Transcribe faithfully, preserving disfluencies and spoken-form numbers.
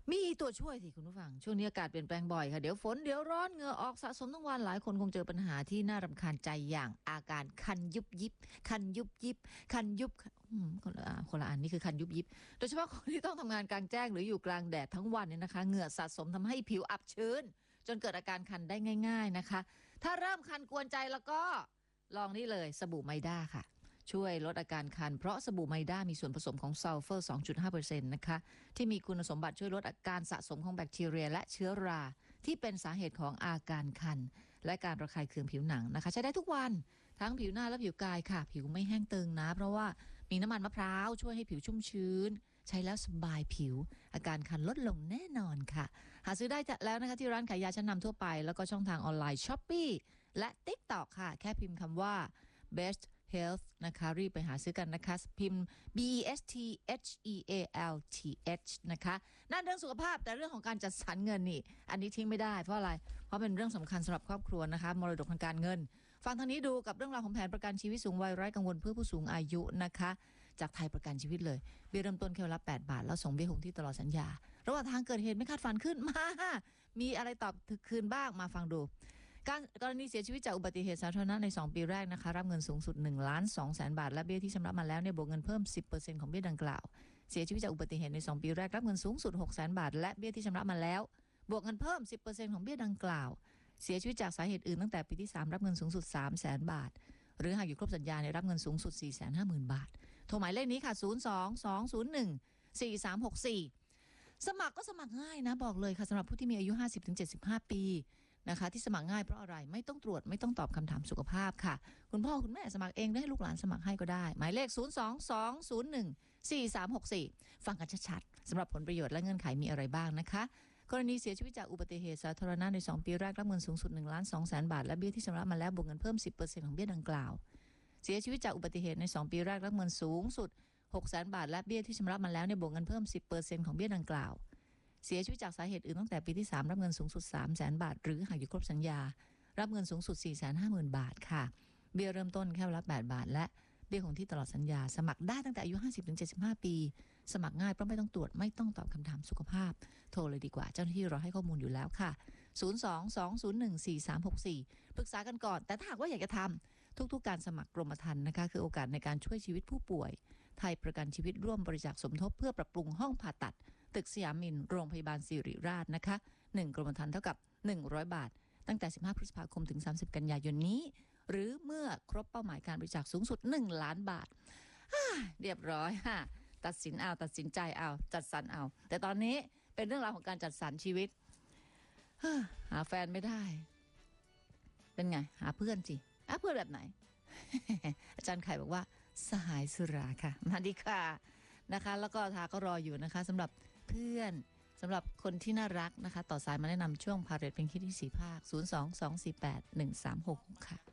มีตัวช่วยสิคุณผู้ฟังช่วงนี้อากาศเปลี่ยนแปลงบ่อยค่ะเดี๋ยวฝนเดี๋ยวร้อนเหงื่อออกสะสมทั้งวันหลายคนคงเจอปัญหาที่น่ารำคาญใจอย่างอาการคันยุบยิบคันยุบยิบคันยุบคนละคนละอันนี่คือคันยุบยิบโดยเฉพาะคนที่ต้องทำงานกลางแจ้งหรืออยู่กลางแดดทั้งวันเนี่ยนะคะเหงื่อสะสมทำให้ผิวอับชื้นจนเกิดอาการคันได้ง่ายๆนะคะถ้าเริ่มคันกวนใจแล้วก็ลองนี่เลยสบู่ไมด้าค่ะช่วยลดอาการคันเพราะสบู่ไมด้ามีส่วนผสมของซัลเฟอร์ สองจุดห้าเปอร์เซ็นต์ นะคะที่มีคุณสมบัติช่วยลดอาการสะสมของแบคทีเรียและเชื้อราที่เป็นสาเหตุของอาการคันและการระคายเคืองผิวหนังนะคะใช้ได้ทุกวันทั้งผิวหน้าและผิวกายค่ะผิวไม่แห้งตึงนะเพราะว่ามีน้ำมันมะพร้าวช่วยให้ผิวชุ่มชื้นใช้แล้วสบายผิวอาการคันลดลงแน่นอนค่ะหาซื้อได้แล้วนะคะที่ร้านขายยาชั้นนำทั่วไปแล้วก็ช่องทางออนไลน์ Shopee และ TikTok ค่ะแค่พิมพ์คำว่า best health นะคะรีบไปหาซื้อกันนะคะพิมพ์ B E S T H E A L T H นะคะนั่นเรื่องสุขภาพแต่เรื่องของการจัดสรรเงินนี่อันนี้ทิ้งไม่ได้เพราะอะไรเพราะเป็นเรื่องสำคัญสำหรับครอบครัวนะคะมรดกทางการเงินฟังทางนี้ดูกับเรื่องราวของแผนประกันชีวิตสูงวัยไร้กังวลเพื่อผู้สูงอายุนะคะจากไทยประกันชีวิตเลยเบี้ยเริ่มต้นแค่ละแปดบาทแล้วส่งเบี้ยคงที่ตลอดสัญญาระหว่างทางเกิดเหตุไม่คาดฝันขึ้นมามีอะไรตอบคืนบ้างมาฟังดูการกรณีเสียชีวิตจากอุบัติเหตุสาธารณะในสองปีแรกนะคะรับเงินสูงสุดหนึ่งล้านสองแสนบาทและเบี้ยที่ชำระมาแล้วเนี่ยบวกเงินเพิ่ม สิบเปอร์เซ็นต์ ของเบี้ยดังกล่าวเสียชีวิตจากอุบัติเหตุในสองปีแรกรับเงินสูงสุดหกแสนบาทและเบี้ยที่ชำระมาแล้วบวกเงินเพิ่ม สิบเปอร์เซ็นต์ ของเบี้ยดังกล่าวเสียชีวิตจากสาเหตุอื่นตั้งแต่ปีที่สามรับเงินสูงสุด สามแสนบาทหรือหากอยู่ครบสัญญาเนี่ยรับเงินสูงสุด สี่แสนห้าหมื่นบาทโทรหมายเลขนี้ค่ะศูนย์ สอง สอง ศูนย์ หนึ่ง สี่ สาม หก สี่สมัครก็สมัครง่ายนะบอกเลยค่ะสำหรับผู้ที่มีอายุ ห้าสิบถึงเจ็ดสิบห้า ปีนะคะที่สมัครง่ายเพราะอะไรไม่ต้องตรวจไม่ต้องตอบคำถามสุขภาพค่ะคุณพ่อคุณแม่สมัครเองได้ลูกหลานสมัครให้ก็ได้หมายเลขศูนย์ สอง สอง ศูนย์ หนึ่ง สี่ สาม หก สี่ฟังกันชัดๆสำหรับผลประโยชน์และเงื่อนไขมีอะไรบ้างนะคะกรณีเสียชีวิตจากอุบัติเหตุสาธารณะในสองปีแรกรับเงินสูงสุดหนึ่งล้านสองแสนบาทและเบี้ยที่ชำระมาแล้วบวกเงินเพิ่ม สิบเปอร์เซ็นต์ ของเบี้ยดังกล่าวเสียชีวิตจากอุบัติเหตุในสองปีแรกรับเงินสูงสุดหกแสนบาทและเบี้ยที่ชำระมาแล้วเนี่ยบวกเงินเพิ่ม สิบเปอร์เซ็นต์ ของเบี้ยดังกล่าวเสียชีวิตจากสาเหตุอื่นตั้งแต่ปีที่สามรับเงินสูงสุด สามแสนบาทหรือหากอยู่ครบสัญญารับเงินสูงสุด สี่แสนห้าหมื่นบาทค่ะเบี้ยเริ่มต้นแค่ละแปดบาทและเบี้ยคงที่ตลอดสัญญาสมัครได้ตั้งแต่อายุ ห้าสิบถึงเจ็ดสิบห้า ปีสมัครง่ายเพราะไม่ต้องตรวจไม่ต้องตอบคำถามสุขภาพโทรเลยดีกว่าเจ้าหน้าที่รอให้ข้อมูลอยู่แล้วค่ะศูนย์ สอง สอง ศูนย์ หนึ่ง สี่ สาม หก สี่ปรึกษากันก่อนแต่ถ้าหากว่าอยากจะทำทุกๆการสมัครกรมธรรม์นะคะคือโอกาสในการช่วยชีวิตผู้ป่วยไทยประกันชีวิตร่วมบริจาคสมทบเพื่อปรับปรุงห้องผ่าตัดตึกสยามมินโรงพยาบาลศิริราชนะคะหนึ่งกรมธรรม์เท่ากับหนึ่งร้อยบาทตั้งแต่สิบห้าพฤษภาคมถึงสามสิบกันยายนนี้หรือเมื่อครบเป้าหมายการบริจาคสูงสุดหนึ่งล้านบาทเรียบร้อยค่ะตัดสินเอาตัดสินใจเอาจัดสรรเอาแต่ตอนนี้เป็นเรื่องราวของการจัดสรรชีวิตหาแฟนไม่ได้เป็นไงหาเพื่อนสิหาเพื่อนแบบไหน อาจารย์ไข่บอกว่าสหายสุราค่ะมาดีค่ะนะคะแล้วก็ทาก็รออยู่นะคะสำหรับเพื่อนสำหรับคนที่น่ารักนะคะต่อสายมาแนะนำช่วงพาเรทเพลงฮิตที่สี่ภาคศูนย์ สอง สอง สี่ แปด หนึ่ง สาม หกค่ะ